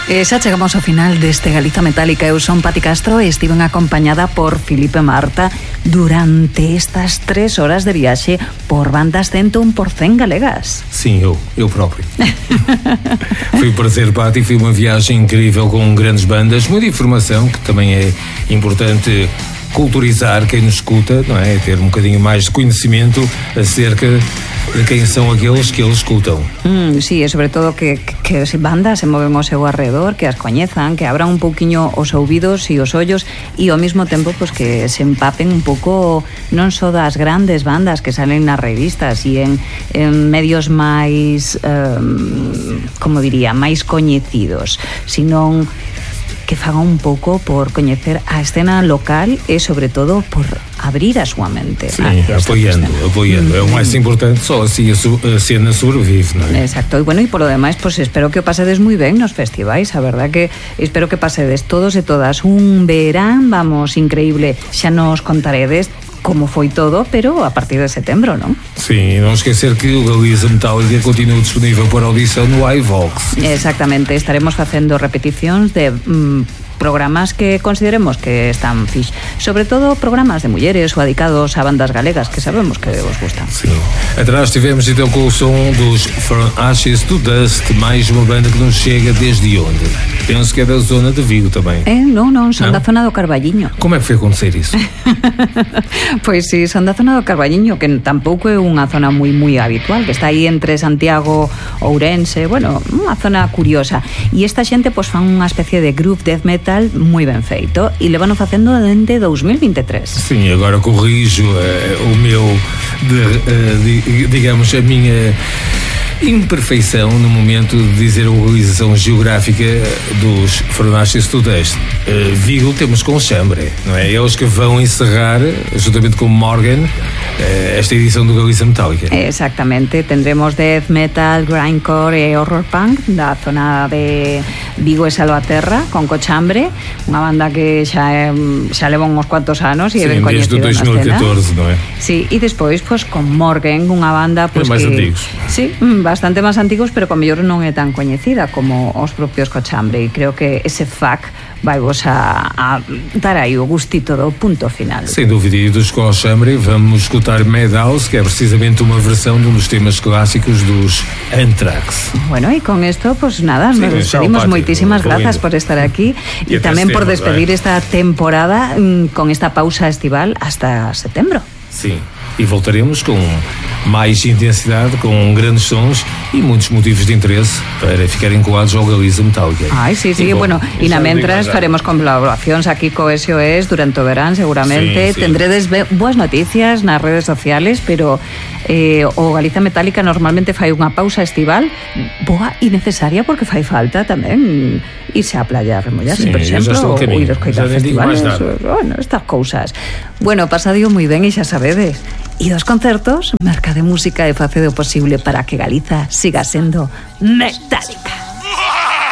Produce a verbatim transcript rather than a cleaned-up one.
E xa chegamos ao final deste Galiza Metálica. Eu son Pati Castro e estiven acompañada por Filipe Marta durante estas tres horas de viaxe por bandas cento un por cento galegas. Sim, eu, eu próprio. Foi um prazer, Pati, foi uma viagem incrível com grandes bandas, muita informação, que também é importante culturizar quem nos escuta, não é? Ter um bocadinho mais de conhecimento acerca de quem são aqueles que eles escutam. Mm, sí, e sobre todo que, que, que as bandas se moven ao seu arredor, que as coñezan, que abran un pouquiño os ouvidos e os ollos e ao mesmo tempo pues, que se empapen un pouco non só das grandes bandas que salen nas revistas e en, en medios máis um, como diría, máis coñecidos, sino que faga un pouco por coñecer a escena local e sobre todo por abrir a súa mente. Sim, apoiando, apoiando. É o máis importante, só assim a cena sobrevive, non é? Exacto, e bueno, e polo demais, pues espero que o pasedes moi ben nos festivais, a verdad que espero que pasedes todos e todas un verán, vamos, increíble, xa nos contaredes como foi todo, pero a partir de setembro, non? Sim, non esquecer que o Galiza Metálica continua disponível para audição no iVox. Exactamente, estaremos facendo repeticións de mm, programas que consideremos que están fix, sobre todo programas de mulleres ou dedicados a bandas galegas que sabemos que vos gustan. Sim. Atrás tivemos então com o som dos From Ashes to Dust, mais uma banda que nos chega desde onde? Penso que é da zona de Vigo também. Eh, non, non, son non? da zona do Carballiño. Como é que foi acontecer isso? Pois si, son da zona do Carballiño, que tampouco é unha zona moi moi habitual, que está aí entre Santiago, Ourense, bueno, unha zona curiosa. E esta xente pois fan unha especie de groove death metal moi ben feito e levano facendo dende dos mil vinte e tres. Sim, agora corrijo uh, o meu de, uh, de, digamos a minha imperfeição no momento de dizer a localização geográfica dos From Ashes to Dust. Uh, Vigo temos com Chambre, não é? Eles que vão encerrar, juntamente com Morgan, uh, esta edição do Galiza Metálica. Exactamente, tendremos death metal, grindcore e horror punk da zona de Vigo e Salvaterra con Cochambre, unha banda que xa, xa leva uns cuantos anos e é ben coñecida na escena. Desde o dois mil e catorze, non é? Sí, e despois pues, con Morgan, unha banda pues, máis que, antigos. Sí, bastante máis antigos, pero con mellor non é tan coñecida como os propios Cochambre, e creo que ese F A C vai vos a, a dar aí o gustito do punto final. Sem dúvida, e dos Cochambre vamos escutar Madhouse, que é precisamente uma versão de um dos temas clásicos dos Anthrax. Bueno, e con esto, pues nada, sí, nos despedimos. Moitísimas grazas por estar aquí e tamén por despedir esta temporada con esta pausa estival hasta setembro. Sim, e voltaremos com mais intensidade, com grandes sons e muitos motivos de interesse para ficarem colados ao Galiza Metálica. Ai, sí, sí, e, bueno, e na mentras faremos colaboracións aquí co S O S durante o verán, seguramente. Sí, sí. Tendredes boas noticias nas redes sociales, pero eh, o Galiza Metálica normalmente fai unha pausa estival boa e necesaria porque fai falta tamén irse á playa a remollarse, sí, por exemplo, ou ir aos coitar festivales, bueno, estas cousas. Bueno, pasadio moi ben e xa sabedes. E dos concertos, merca de música e face o posible para que Galiza siga sendo metálica.